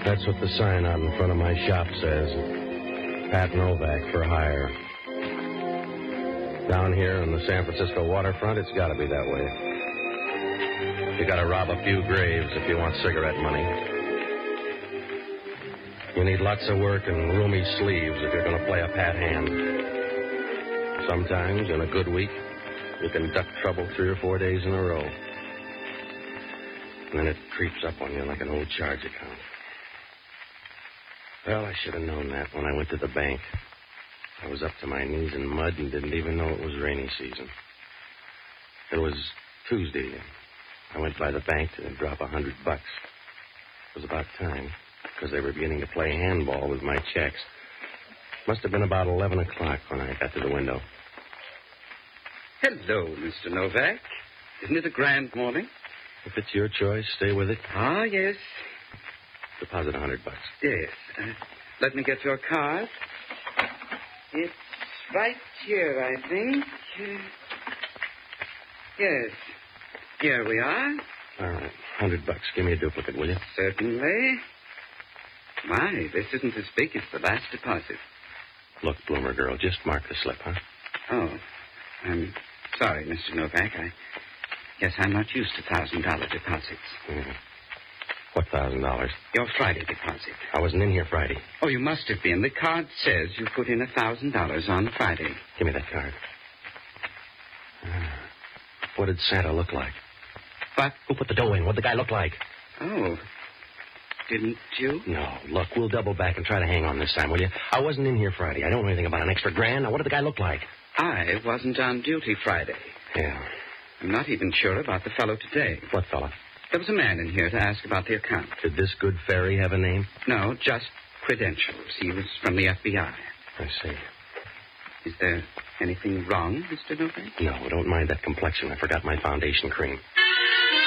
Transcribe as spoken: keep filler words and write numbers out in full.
That's what the sign out in front of my shop says. Pat Novak for hire. Down here on the San Francisco waterfront, it's got to be that way. You got to rob a few graves if you want cigarette money. You need lots of work and roomy sleeves if you're going to play a pat hand. Sometimes, in a good week, you can duck trouble three or four days in a row. And then it creeps up on you like an old charge account. Well, I should have known that when I went to the bank. I was up to my knees in mud and didn't even know it was rainy season. It was Tuesday, and I went by the bank to drop a hundred bucks. It was about time, because they were beginning to play handball with my checks. Must have been about eleven o'clock when I got to the window. Hello, Mister Novak. Isn't it a grand morning? If it's your choice, stay with it. Ah, yes. Deposit a hundred bucks. Yes. Uh, let me get your card. It's right here, I think. Uh, yes. Here we are. All right. Hundred bucks. Give me a duplicate, will you? Certainly. My, this isn't as big as the last deposit. Look, Bloomer girl, just mark the slip, huh? Oh. I'm sorry, Mister Novak. I guess I'm not used to thousand dollar deposits. Yeah. What thousand dollars? Your Friday deposit. I wasn't in here Friday. Oh, you must have been. The card says you put in a thousand dollars on Friday. Give me that card. Uh, what did Santa look like? What? Who put the dough in? What'd the guy look like? Oh. Didn't you? No. Look, we'll double back and try to hang on this time, will you? I wasn't in here Friday. I don't know anything about an extra grand. Now, what did the guy look like? I wasn't on duty Friday. Yeah. I'm not even sure about the fellow today. What fellow? There was a man in here to ask about the account. Did this good fairy have a name? No, just credentials. He was from the F B I. I see. Is there anything wrong, Mister Novak? No, don't mind that complexion. I forgot my foundation cream.